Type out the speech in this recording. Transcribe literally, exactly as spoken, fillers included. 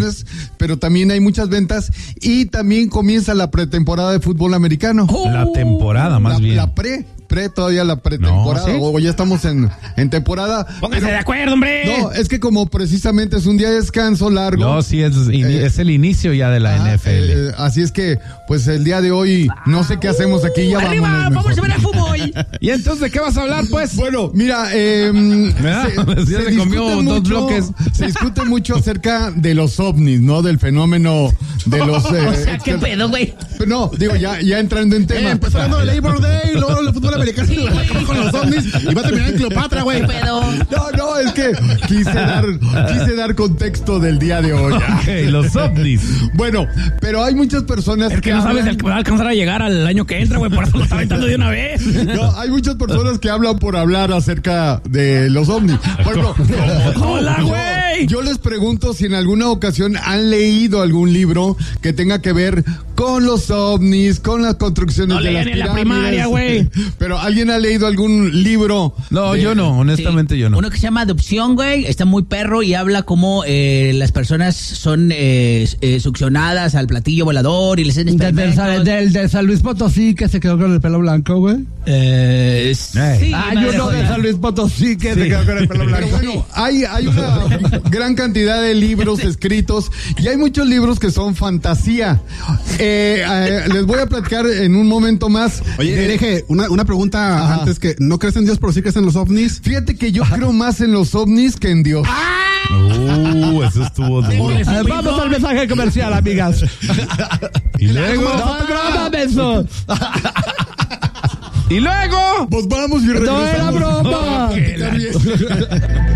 vacaciones, pero también hay muchas ventas y también comienza la pretemporada de fútbol americano. Oh, la temporada, más la, bien. La pre. Pre, todavía la pretemporada, no, ¿sí? o ya estamos en, en temporada. Pónganse pero, de acuerdo, hombre. No, es que como precisamente es un día de descanso largo. No, sí, es, eh, es el inicio ya de la ah, N F L. Eh, así es que, pues el día de hoy, no sé qué hacemos aquí, ya ¡Arriba! vámonos. ¡Vamos a ver el fútbol! ¿Y entonces de qué vas a hablar, pues? Bueno, mira, eh, se, se, se, comió mucho, dos bloques. se discute mucho acerca de los ovnis, ¿no? Del fenómeno de los... Eh, o sea, ¿qué pedo, güey? No, digo, ya, ya entrando en tema. Eh, empezó hablando de Labor Day, luego el fútbol americano. Sí, con los ovnis y va a terminar en Cleopatra, güey. No, no, es que quise dar, quise dar contexto del día de hoy. Okay, los ovnis. Bueno, pero hay muchas personas es que, que no hablan... sabes el que va a alcanzar a llegar al año que entra, güey, por eso lo está aventando de una vez. No, hay muchas personas que hablan por hablar acerca de los ovnis. Por ejemplo, hola, güey. Yo, yo les pregunto si en alguna ocasión han leído algún libro que tenga que ver con los ovnis, con las construcciones no de las pirámides. No leían en la primaria, güey. Pero ¿alguien ha leído algún libro? No, de... yo no, honestamente sí. yo no. Uno que se llama Adopción, güey, está muy perro y habla como eh, las personas son eh, eh, succionadas al platillo volador y les hacen experimentos. Del, del, del San Luis Potosí que se quedó con el pelo blanco, güey. Eh, sí, ah, yo no de San Luis Potosí que sí. se quedó con el pelo blanco. Pero bueno, hay, hay una gran cantidad de libros escritos y hay muchos libros que son fantasía. Eh, eh, les voy a platicar en un momento más. Oye, Hereje, una, una pregunta Ajá. antes que ¿no crees en Dios pero sí crees en los ovnis? Fíjate que yo creo más en los ovnis que en Dios. Uh, eso estuvo duro. Eh, vamos al mensaje comercial, amigas. Y luego no, no, eso. Y luego pues vamos y regresamos. No era broma.